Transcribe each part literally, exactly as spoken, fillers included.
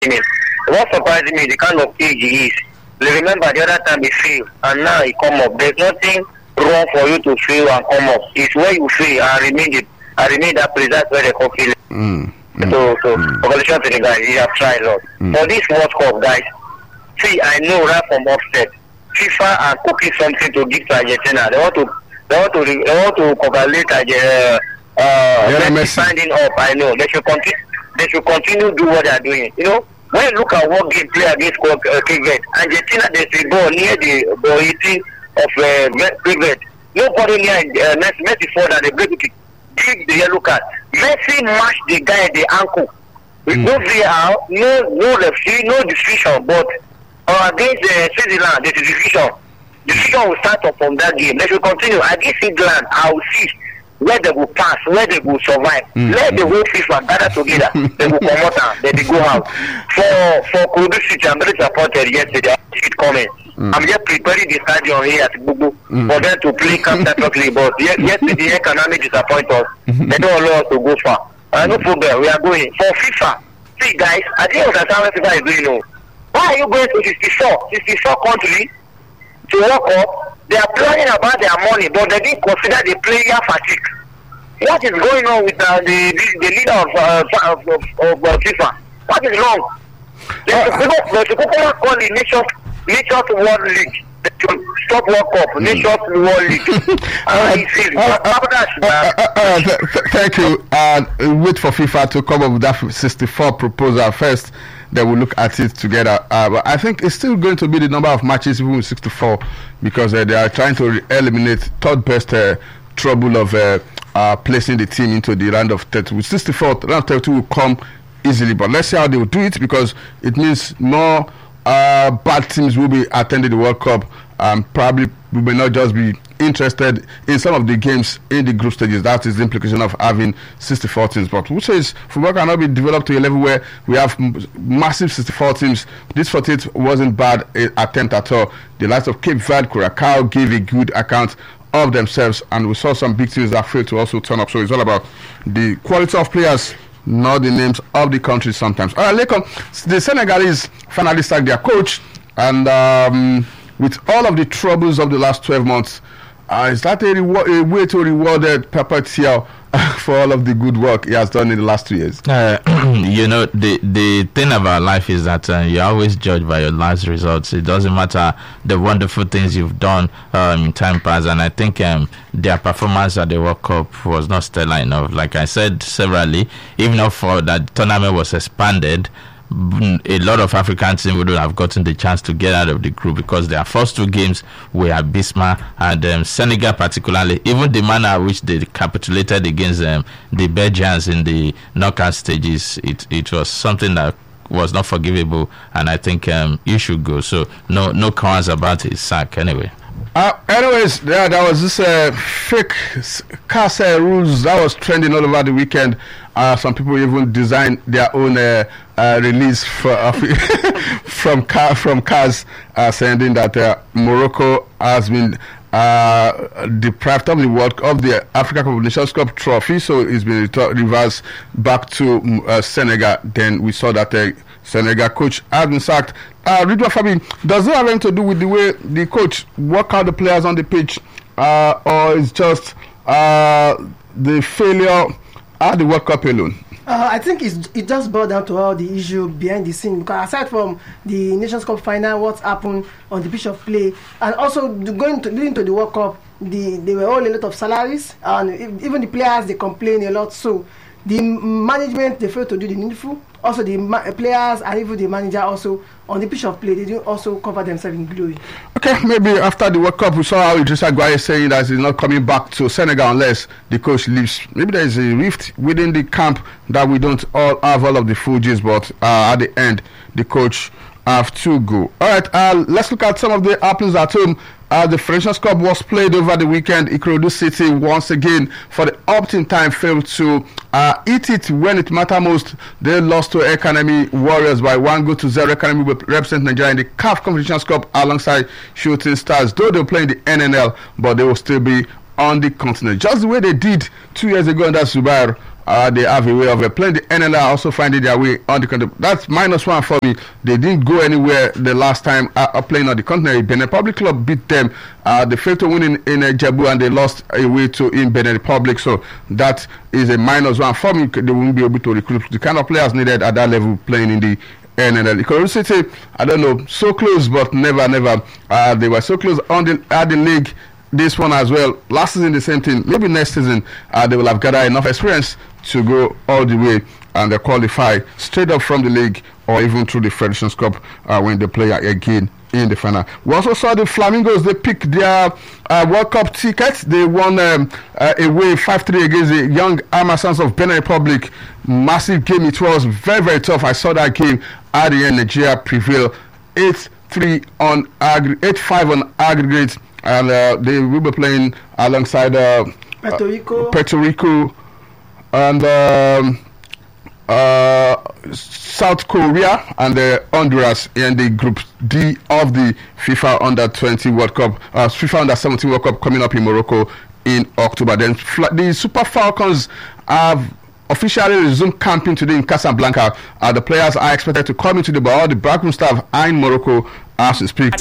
What surprised me is the kind of age he is. Remember the other time he failed and now he come up. There's nothing wrong for you to fail and come up. It's where you fail and remain it and remain that place. That's where they come feel. Mm. Mm. So, so mm. congratulations to the guys. He have tried a lot. Mm. For this World Cup, guys, see, I know right from offset, FIFA are cooking something to give to Argentina. They want to, they want to, they want to congratulate Argentina. Uh, yeah, Messi standing up. I know they should continue. They should continue do what they are doing. You know, when you look at what game play against uh, Cricket, Argentina, there's a ball near the ball eighteen of uh, Cricket. Nobody near uh, Messi, Messi for that they break it. Give the yellow card. Messi matched the guy at the ankle. With mm. no V R, no no referee, no decision. But uh, against uh, Switzerland, there's a decision. The decision will start up from that game. They should continue. Against England, I will see where they will pass, where they will survive. Mm. Let the whole FIFA gather together. They will come out and then they go out. For for Kudu City, I'm very disappointed yesterday. I see it coming. Mm. I'm just preparing the stadium here at Bubu mm. for them to play counter-attacking. But yesterday, economic disappoint us. They don't allow us to go far. Uh, no problem. We are going for FIFA. See, guys, I think understand what FIFA is doing now. Why are you going to sixty-four, sixty-four countries to work up? They are planning about their money, but they didn't consider the player fatigue. What is going on with uh, the, the the leader of uh, of, of, of uh, FIFA? What is wrong? They should call the Nations Nations World League. They should stop World Cup. Nations World League. Thank you. Uh, wait for FIFA to come up with that sixty-four proposal first. Then we'll look at it together. Uh, but I think it's still going to be the number of matches even with sixty-four because uh, they are trying to re- eliminate third best uh, trouble of uh, uh, placing the team into the round of thirty. With sixty-four, round of thirty will come easily. But let's see how they will do it because it means more uh, bad teams will be attending the World Cup. Um, probably we may not just be interested in some of the games in the group stages. That is the implication of having sixty-four teams. But who says football cannot be developed to a level where we have m- massive sixty-four teams? This forty-eight wasn't bad uh, attempt at all. The likes of Cape Verde, Curacao gave a good account of themselves, and we saw some big teams that failed to also turn up. So it's all about the quality of players, not the names of the countries sometimes. All right, Lekon, the Senegalese finally sacked their coach, and um, with all of the troubles of the last twelve months, uh, is that a, reward, a way to reward uh, Papa Thiaw for all of the good work he has done in the last two years? Uh, you know, the the thing about life is that uh, you're always judged by your last results. It doesn't matter the wonderful things you've done um, in time past, and I think um, their performance at the World Cup was not stellar enough. Like I said severally, even though for that tournament was expanded, a lot of African teams would have gotten the chance to get out of the group because their first two games were abysmal, and um, Senegal particularly, even the manner in which they capitulated against um, the Belgians in the knockout stages, it, it was something that was not forgivable, and I think um, you should go. So no no cons about his sack anyway. Uh, anyways, yeah, there was this uh, fake C A S uh, rules that was trending all over the weekend. Uh, some people even designed their own uh, uh, release for, uh, from Car from C A S, uh, saying that uh, Morocco has been uh, deprived of the World of the Africa Cup of Nations Cup trophy, so it's been retor- reversed back to uh, Senegal. Then we saw that uh, Senegal coach has been sacked. Uh, Ridwan Fabi, does it have anything to do with the way the coach work out the players on the pitch, uh, or is just uh, the failure at the World Cup alone? Uh, I think it's, it just boiled down to all the issue behind the scene, because aside from the Nations Cup final, what happened on the pitch of play, and also the, going to leading to the World Cup, the, they were all a lot of salaries, and even the players, they complain a lot. So the management, they failed to do the needful. Also the ma- players and even the manager also on the pitch of play, they didn't also cover themselves in glory. Okay, maybe after the World Cup we saw how Idrissa Gueye saying that he's not coming back to Senegal unless the coach leaves. Maybe there is a rift within the camp that we don't all have all of the Fugees, but uh, at the end the coach have to go. All right, uh, let's look at some of the happenings at home. Uh, the French Cup was played over the weekend. Ikorodu City once again for the opt-in time failed to uh, eat it when it mattered most. They lost to Academy Warriors by one goal to zero. Academy will represent Nigeria in the C A F Confederations Cup alongside Shooting Stars. Though they'll play in the N N L, but they will still be on the continent, just the way they did two years ago under Zubair Uh, they have a way of uh, playing. The N L R also finding their way on the continent. That's minus one for me. They didn't go anywhere the last time uh, uh, playing on the continent. Benin Republic Club beat them. Uh, they failed to win in, in uh, Jebu, and they lost away to in Benin Republic. So that is a minus one for me. They won't be able to recruit the kind of players needed at that level playing in the N N L. Ikorodu City, I don't know, so close but never, never. Uh, they were so close on the at the league. This one as well. Last season, the same thing. Maybe next season, uh, they will have gathered enough experience to go all the way and they qualify straight up from the league or even through the Federations Cup uh, when they play again in the final. We also saw the Flamingos. They picked their uh, World Cup tickets. They won um, uh, away five three against the Young Amazons of Benin Republic. Massive game. It was very, very tough. I saw that game. At the end, Nigeria prevailed eight three on eight five on aggregate. And uh, they will be playing alongside uh, Puerto Rico, uh, Puerto Rico, and um, uh, South Korea and uh, Honduras in the Group D of the FIFA Under twenty World Cup, uh, FIFA Under seventeen World Cup coming up in Morocco in October. Then the Super Falcons have officially resumed camping today in Casablanca. Uh, the players are expected to come into the but all the backroom staff are in Morocco as we speak.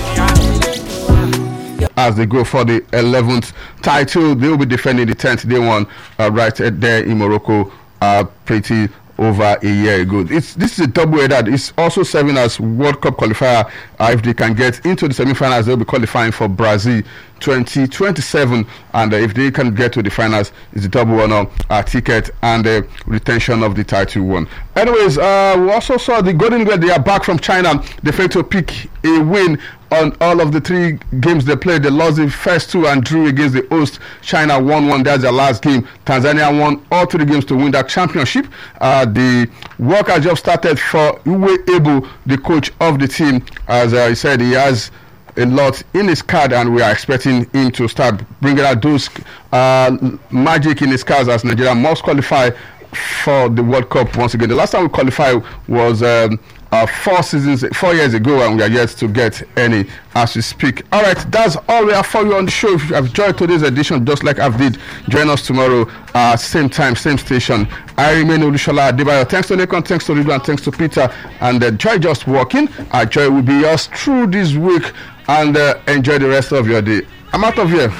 As they go for the eleventh title, they will be defending the tenth they won uh, right there in Morocco uh, pretty over a year ago. It's this is a double header. It's also serving as World Cup qualifier. Uh, if they can get into the semi-finals, they'll be qualifying for Brazil twenty twenty-seven, and uh, if they can get to the finals, it's a double honor uh, ticket and uh, retention of the title one. Anyways, uh, we also saw the Golden Eagles. They are back from China. They failed to pick a win on all of the three games they played. They lost the first two and drew against the host. China won one. That's their last game. Tanzania won all three games to win that championship. Uh, the work has just started for Uwe Ebu, the coach of the team. As uh, he said, he has a lot in his card, and we are expecting him to start bringing out those uh, magic in his cards as Nigeria must qualify for the World Cup once again. The last time we qualified was um, uh, four seasons, four years ago, and we are yet to get any as we speak. All right, that's all we have for you on the show. If you have enjoyed today's edition, just like I've did, join us tomorrow, uh, same time, same station. I remain Olushola Adebayo. Thanks to Lekon, thanks to Ridu, and thanks to Peter. And uh, Joy just walking. Uh, Joy will be yours through this week, and uh, enjoy the rest of your day. I'm out of here.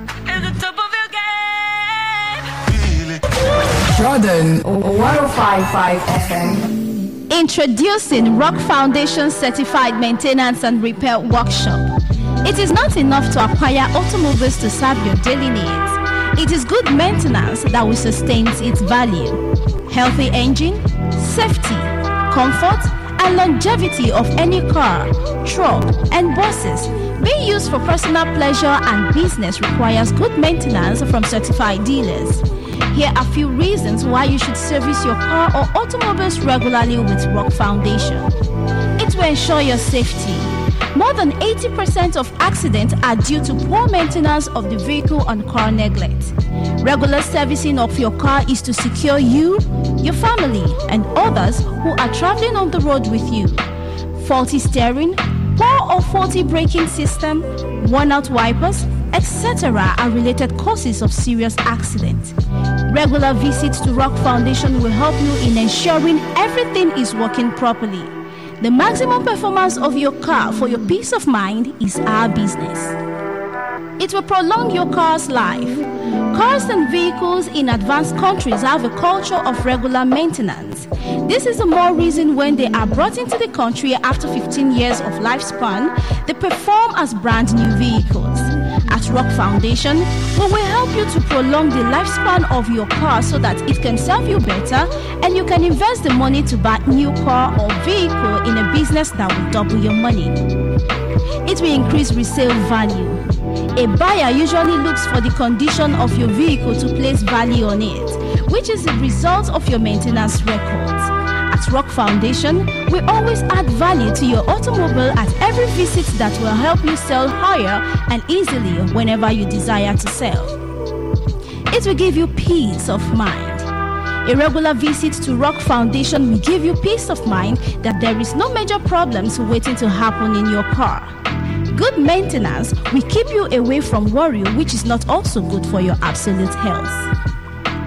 Jordan one oh five point five F M. Introducing Rock Foundation Certified Maintenance and Repair Workshop. It is not enough to acquire automobiles to serve your daily needs. It is good maintenance that will sustain its value. Healthy engine, safety, comfort, and longevity of any car, truck, and buses being used for personal pleasure and business requires good maintenance from certified dealers. Here are a few reasons why you should service your car or automobiles regularly with Rock Foundation. It will ensure your safety. More than eighty percent of accidents are due to poor maintenance of the vehicle and car neglect. Regular servicing of your car is to secure you, your family, and others who are traveling on the road with you. Faulty steering, poor or faulty braking system, worn-out wipers, et cetera are related causes of serious accidents. Regular visits to Rock Foundation will help you in ensuring everything is working properly. The maximum performance of your car for your peace of mind is our business. It will prolong your car's life. Cars and vehicles in advanced countries have a culture of regular maintenance. This is the more reason when they are brought into the country after fifteen years of lifespan, they perform as brand new vehicles. At Rock Foundation, we will help you to prolong the lifespan of your car so that it can serve you better and you can invest the money to buy new car or vehicle in a business that will double your money. It will increase resale value. A buyer usually looks for the condition of your vehicle to place value on it, which is the result of your maintenance records. At Rock Foundation, we always add value to your automobile at every visit that will help you sell higher and easily whenever you desire to sell. It will give you peace of mind. A regular visit to Rock Foundation will give you peace of mind that there is no major problems waiting to happen in your car. Good maintenance will keep you away from worry, which is not also good for your absolute health.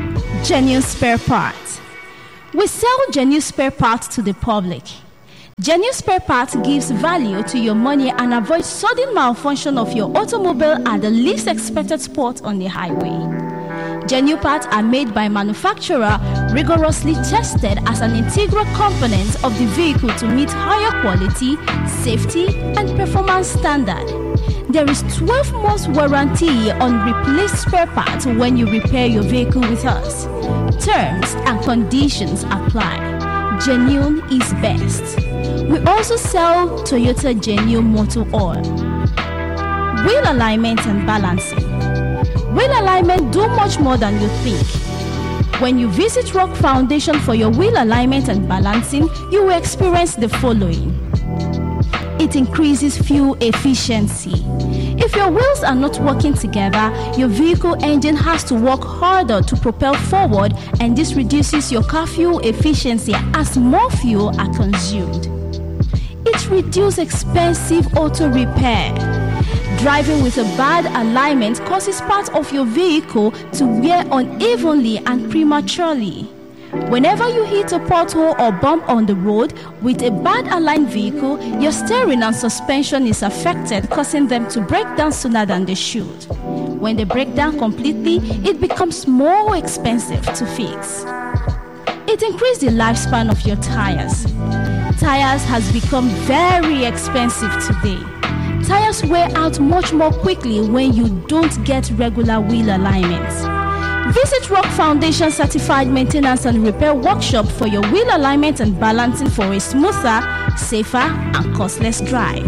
Genuine Spare Parts. We sell genuine spare parts to the public. Genuine Spare Parts gives value to your money and avoids sudden malfunction of your automobile at the least expected spot on the highway. Genuine parts are made by manufacturer, rigorously tested as an integral component of the vehicle to meet higher quality, safety, and performance standard. There is twelve months warranty on replaced spare parts when you repair your vehicle with us. Terms and conditions apply. Genuine is best. We also sell Toyota Genuine Motor Oil. Wheel alignment and balancing. Wheel alignment do much more than you think. When you visit Rock Foundation for your wheel alignment and balancing, you will experience the following. It increases fuel efficiency. If your wheels are not working together, your vehicle engine has to work harder to propel forward, and this reduces your car fuel efficiency as more fuel are consumed. It reduces expensive auto repair. Driving with a bad alignment causes parts of your vehicle to wear unevenly and prematurely. Whenever you hit a pothole or bump on the road with a bad aligned vehicle, your steering and suspension is affected, causing them to break down sooner than they should. When they break down completely, it becomes more expensive to fix. It increases the lifespan of your tires. Tires has become very expensive today. Tires wear out much more quickly when you don't get regular wheel alignments. Visit Rock Foundation Certified Maintenance and Repair Workshop for your wheel alignment and balancing for a smoother, safer, and costless drive.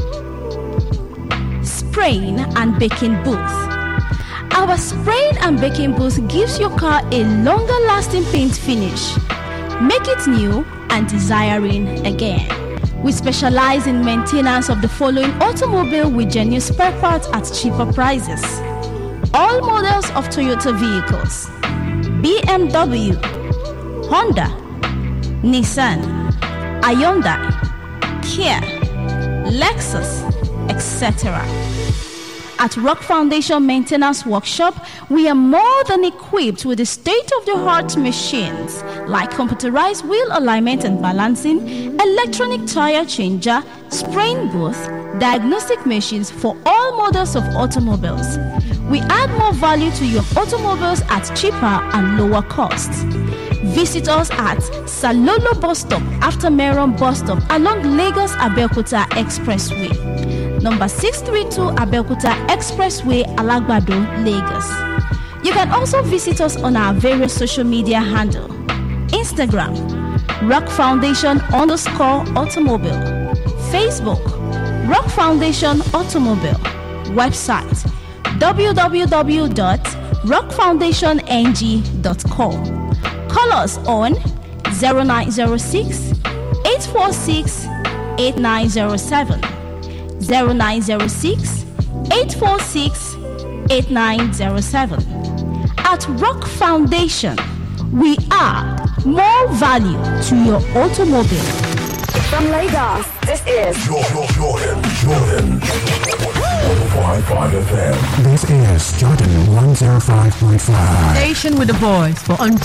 Spraying and baking booth. Our spraying and baking booth gives your car a longer lasting paint finish. Make it new and desiring again. We specialize in maintenance of the following automobile with genuine spare parts at cheaper prices. All models of Toyota vehicles, B M W, Honda, Nissan, Hyundai, Kia, Lexus, et cetera. At Rock Foundation Maintenance Workshop, we are more than equipped with the state-of-the-art machines like computerized wheel alignment and balancing, electronic tire changer, spraying booth, diagnostic machines for all models of automobiles. We add more value to your automobiles at cheaper and lower costs. Visit us at Salolo Bus Stop after Meron Bus Stop along Lagos Abeokuta Expressway. Number six three two Abeokuta Expressway, Alagbado, Lagos. You can also visit us on our various social media handle. Instagram, Rock Foundation underscore automobile. Facebook, Rock Foundation Automobile. Website, w w w dot rock foundation n g dot com. Call us on zero nine zero six, eight four six, eight nine zero seven, zero nine zero six, eight four six, eight nine zero seven. At Rock Foundation, we are more value to your automobile. From Lagos, this is Jordan, Jordan, Jordan. one oh five point five F M. This is Jordan one oh five point five. Station with a voice for entrepreneurs.